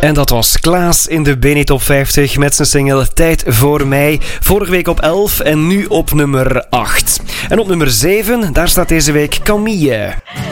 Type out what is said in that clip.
En dat was Klaas in de BNE Top 50 met zijn single Tijd voor mij. Vorige week op 11 en nu op nummer 8. En op nummer 7, daar staat deze week Camille.